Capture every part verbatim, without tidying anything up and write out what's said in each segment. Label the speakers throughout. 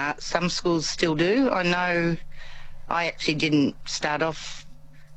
Speaker 1: Uh, some schools still do. I know I actually didn't start off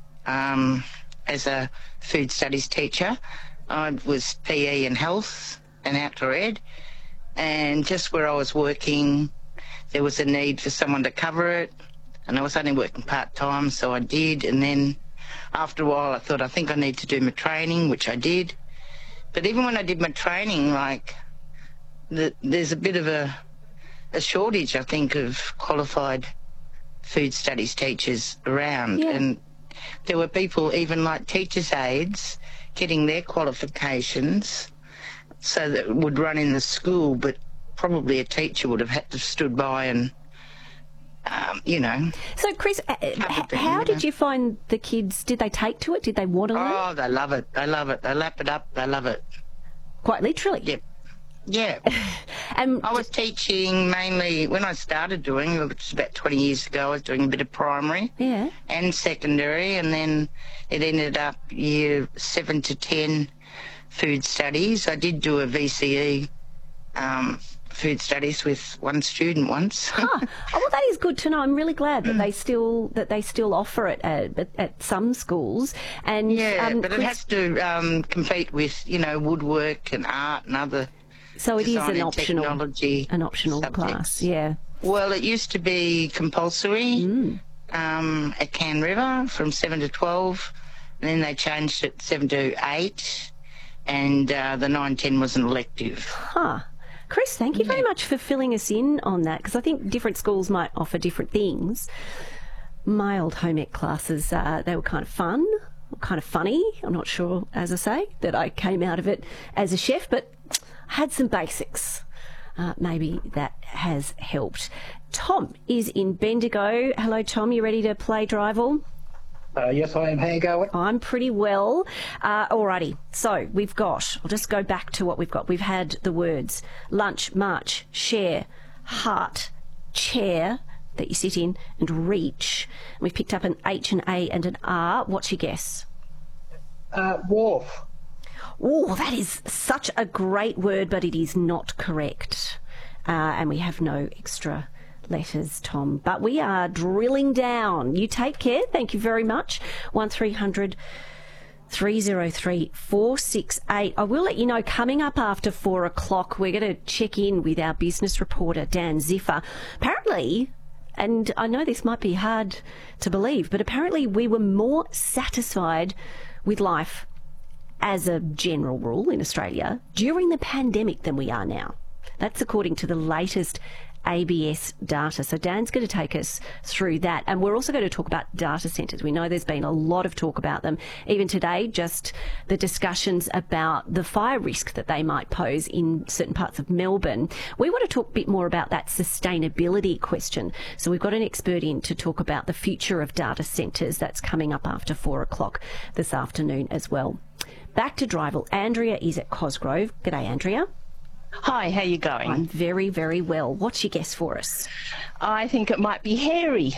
Speaker 1: um, as a food studies teacher. I was P E and health and outdoor ed, and just where I was working, there was a need for someone to cover it, and I was only working part-time, so I did. And then after a while I thought, I think I need to do my training, which I did. But even when I did my training, like, the, there's a bit of a, a shortage, I think, of qualified food studies teachers around.
Speaker 2: Yeah.
Speaker 1: And there were people, even like teachers' aides, getting their qualifications so that it would run in the school, but probably a teacher would have had to have stood by and, um, you know.
Speaker 2: So, Chris, uh, h-
Speaker 1: them,
Speaker 2: how
Speaker 1: you
Speaker 2: did
Speaker 1: know.
Speaker 2: you find the kids? Did they take to it? Did they want to learn?
Speaker 1: Oh, they love it. They love it. They lap it up. They love it.
Speaker 2: Quite literally.
Speaker 1: Yep. Yeah.
Speaker 2: And
Speaker 1: I was teaching mainly, when I started doing, it was about twenty years ago, I was doing a bit of primary
Speaker 2: yeah.
Speaker 1: and secondary, and then it ended up year seven to ten food studies. I did do a V C E um, food studies with one student once.
Speaker 2: Huh. Oh, well, that is good to know. I'm really glad that they still that they still offer it at, at, at some schools. And
Speaker 1: Yeah,
Speaker 2: um,
Speaker 1: but it
Speaker 2: Chris-
Speaker 1: has to um, compete with, you know, woodwork and art and other
Speaker 2: so it is
Speaker 1: design
Speaker 2: an
Speaker 1: and
Speaker 2: optional
Speaker 1: technology
Speaker 2: an optional
Speaker 1: subjects.
Speaker 2: class. Yeah.
Speaker 1: Well, it used to be compulsory
Speaker 2: Mm.
Speaker 1: um, at Can River from seven to twelve, and then they changed it seven to eight, and uh, the nine ten was an elective.
Speaker 2: Huh. Chris, thank you very much for filling us in on that, because I think different schools might offer different things. My old home ec classes, uh, they were kind of fun, kind of funny. I'm not sure, as I say, that I came out of it as a chef, but I had some basics. Uh, maybe that has helped. Tom is in Bendigo. Hello, Tom. You ready to play Drival?
Speaker 3: Uh, yes, I am. How you going?
Speaker 2: I'm pretty well. Uh, alrighty, so we've got, I'll just go back to what we've got. We've had the words lunch, march, share, heart, chair that you sit in, and reach. We've picked up an H, an A and an R. What's your guess?
Speaker 3: Uh, wharf.
Speaker 2: Oh, that is such a great word, but it is not correct. Uh, and we have no extra letters, Tom. But we are drilling down. You take care. Thank you very much. one three hundred three oh three four six eight. I will let you know, coming up after four o'clock, we're going to check in with our business reporter, Dan Ziffer. Apparently, and I know this might be hard to believe, but apparently we were more satisfied with life as a general rule in Australia during the pandemic than we are now. That's according to the latest A B S data. So Dan's going to take us through that. And we're also going to talk about data centres. We know there's been a lot of talk about them. Even today, just the discussions about the fire risk that they might pose in certain parts of Melbourne. We want to talk a bit more about that sustainability question. So we've got an expert in to talk about the future of data centres. That's coming up after four o'clock this afternoon as well. Back to Drival. Andrea is at Cosgrove. G'day, Andrea.
Speaker 4: Hi, how you going?
Speaker 2: I'm very, very well. What's your guess for us?
Speaker 4: I think it might be hairy.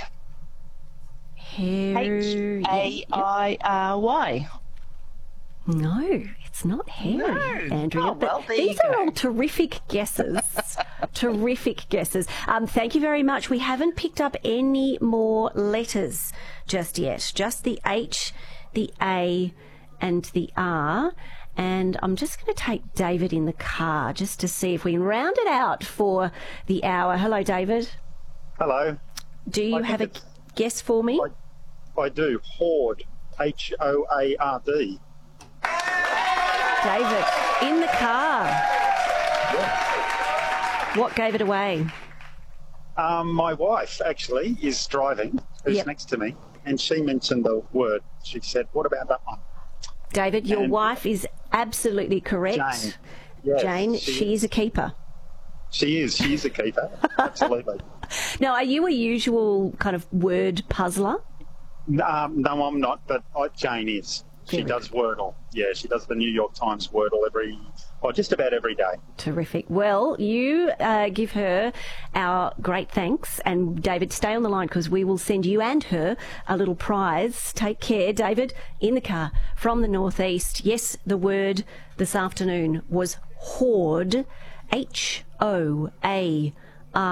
Speaker 2: Hairy.
Speaker 4: H A I R Y.
Speaker 2: No, it's not hairy,
Speaker 4: No.
Speaker 2: Andrea.
Speaker 4: Oh, well,
Speaker 2: but
Speaker 4: there
Speaker 2: these
Speaker 4: you
Speaker 2: are
Speaker 4: go.
Speaker 2: all terrific guesses. Terrific guesses. Um, thank you very much. We haven't picked up any more letters just yet. Just the H, the A, and the R. And I'm just going to take David in the car just to see if we can round it out for the hour. Hello, David.
Speaker 5: Hello.
Speaker 2: Do you
Speaker 5: I
Speaker 2: have a
Speaker 5: think
Speaker 2: guess for me?
Speaker 5: I, I do. Hoard. H O A R D.
Speaker 2: David, in the car. What gave it away?
Speaker 5: Um, my wife, actually, is driving, who's
Speaker 2: Yep.
Speaker 5: next to me, and she mentioned the word. She said, what about that one?
Speaker 2: David, your
Speaker 5: And-
Speaker 2: wife is absolutely correct.
Speaker 5: Jane. Yes,
Speaker 2: Jane,
Speaker 5: she
Speaker 2: she is a keeper.
Speaker 5: She is. She is a keeper. Absolutely.
Speaker 2: Now, are you a usual kind of word puzzler?
Speaker 5: Um, no, I'm not, but I, Jane is. She
Speaker 2: Very
Speaker 5: does Wordle. Yeah, she does the New York Times Wordle every, or just about every day.
Speaker 2: Terrific. Well, you uh, give her our great thanks. And David, stay on the line because we will send you and her a little prize. Take care, David, in the car from the northeast. Yes, the word this afternoon was hoard. H O A